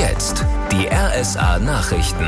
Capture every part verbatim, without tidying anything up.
Jetzt die R S A-Nachrichten.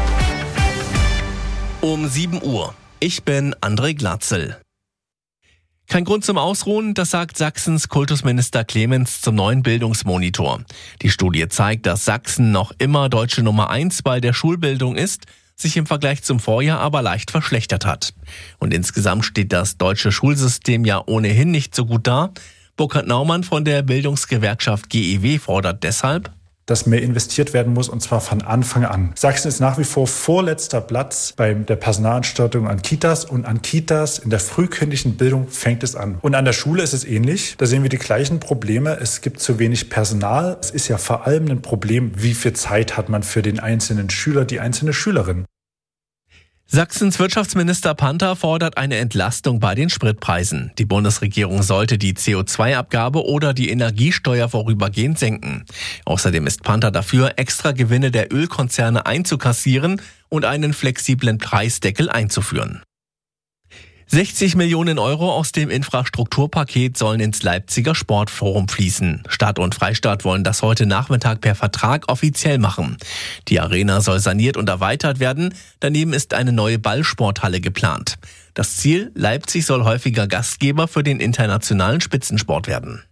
Um sieben Uhr. Ich bin André Glatzel. Kein Grund zum Ausruhen, das sagt Sachsens Kultusminister Clemens zum neuen Bildungsmonitor. Die Studie zeigt, dass Sachsen noch immer deutsche Nummer eins bei der Schulbildung ist, sich im Vergleich zum Vorjahr aber leicht verschlechtert hat. Und insgesamt steht das deutsche Schulsystem ja ohnehin nicht so gut da. Burkhard Naumann von der Bildungsgewerkschaft G E W fordert deshalb, dass mehr investiert werden muss, und zwar von Anfang an. Sachsen ist nach wie vor vorletzter Platz bei der Personalanstaltung an Kitas, und an Kitas in der frühkindlichen Bildung fängt es an. Und an der Schule ist es ähnlich. Da sehen wir die gleichen Probleme. Es gibt zu wenig Personal. Es ist ja vor allem ein Problem, wie viel Zeit hat man für den einzelnen Schüler, die einzelne Schülerin. Sachsens Wirtschaftsminister Panther fordert eine Entlastung bei den Spritpreisen. Die Bundesregierung sollte die C O zwei Abgabe oder die Energiesteuer vorübergehend senken. Außerdem ist Panther dafür, extra Gewinne der Ölkonzerne einzukassieren und einen flexiblen Preisdeckel einzuführen. sechzig Millionen Euro aus dem Infrastrukturpaket sollen ins Leipziger Sportforum fließen. Stadt und Freistaat wollen das heute Nachmittag per Vertrag offiziell machen. Die Arena soll saniert und erweitert werden. Daneben ist eine neue Ballsporthalle geplant. Das Ziel: Leipzig soll häufiger Gastgeber für den internationalen Spitzensport werden.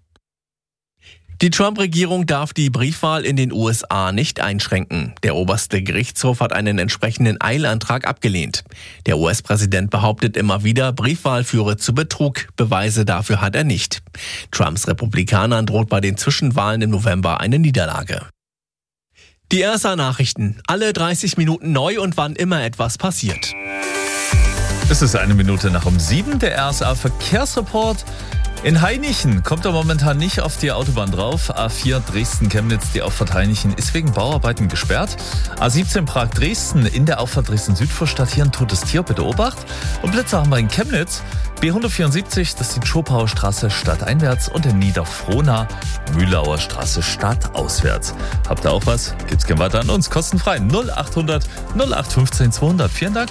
Die Trump-Regierung darf die Briefwahl in den U S A nicht einschränken. Der oberste Gerichtshof hat einen entsprechenden Eilantrag abgelehnt. Der U S-Präsident behauptet immer wieder, Briefwahl führe zu Betrug. Beweise dafür hat er nicht. Trumps Republikanern droht bei den Zwischenwahlen im November eine Niederlage. Die R S A-Nachrichten. Alle dreißig Minuten neu und wann immer etwas passiert. Es ist eine Minute nach um sieben, der R S A-Verkehrsreport. In Hainichen kommt er momentan nicht auf die Autobahn drauf. A vier Dresden-Chemnitz, die Auffahrt Hainichen, ist wegen Bauarbeiten gesperrt. A siebzehn Prag-Dresden, in der Auffahrt Dresden-Südvorstadt, hier ein totes Tier, bitte Obacht. Und Blitzer haben wir in Chemnitz. B hundertvierundsiebzig, das ist die Schopauer Straße stadteinwärts, und in Niederfrohna, Mühlauer Straße stadtauswärts. Habt ihr auch was? Gibt's gern weiter an uns, kostenfrei. null achthundert null acht fünfzehn zweihundert. Vielen Dank.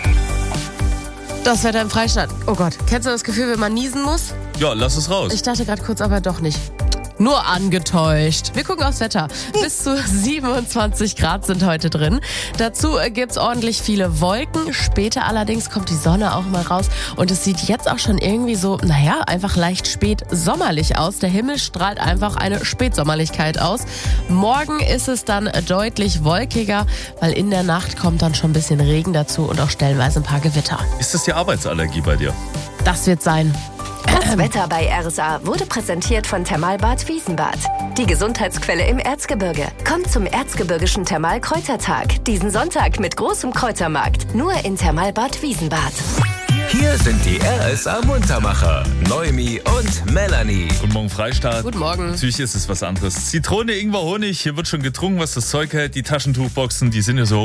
Das Wetter im Freistaat. Oh Gott, kennst du das Gefühl, wenn man niesen muss? Ja, lass es raus. Ich dachte gerade kurz, aber doch nicht. Nur angetäuscht. Wir gucken aufs Wetter. Bis zu siebenundzwanzig Grad sind heute drin. Dazu gibt's ordentlich viele Wolken. Später allerdings kommt die Sonne auch mal raus. Und es sieht jetzt auch schon irgendwie so, naja, einfach leicht spät sommerlich aus. Der Himmel strahlt einfach eine Spätsommerlichkeit aus. Morgen ist es dann deutlich wolkiger, weil in der Nacht kommt dann schon ein bisschen Regen dazu und auch stellenweise ein paar Gewitter. Ist das die Arbeitsallergie bei dir? Das wird sein. Das Wetter bei R S A wurde präsentiert von Thermalbad Wiesenbad. Die Gesundheitsquelle im Erzgebirge. Kommt zum Erzgebirgischen Thermalkräutertag. Diesen Sonntag mit großem Kräutermarkt. Nur in Thermalbad Wiesenbad. Hier sind die R S A-Muntermacher, Noemi und Melanie. Guten Morgen, Freistaat. Guten Morgen. Natürlich ist es was anderes. Zitrone, Ingwer, Honig, hier wird schon getrunken, was das Zeug hält. Die Taschentuchboxen, die sind ja so